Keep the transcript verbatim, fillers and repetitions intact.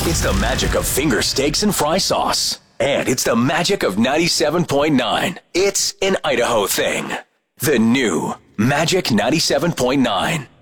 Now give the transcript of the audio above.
It's the magic of finger steaks and fry sauce. And it's the magic of ninety-seven point nine. It's an Idaho thing. The new Magic ninety-seven point nine.